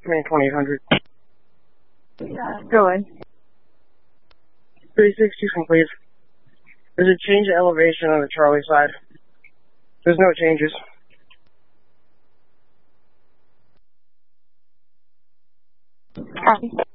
Main 2800. Go in. 360 complete. There's a change of elevation on the Charlie side. There's no changes. Copy.